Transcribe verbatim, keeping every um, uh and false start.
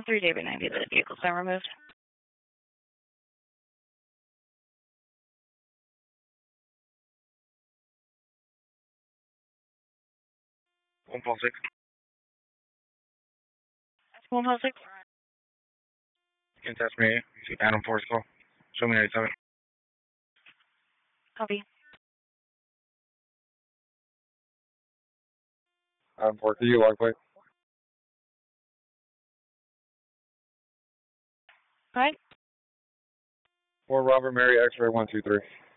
three David ninety, the vehicle's been removed. one four six. one four six. You can test me. You see Adam Force call. Show me ninety-seven. Copy. Adam Force, can you log plate? All right. For Robert Mary, X-ray one two three.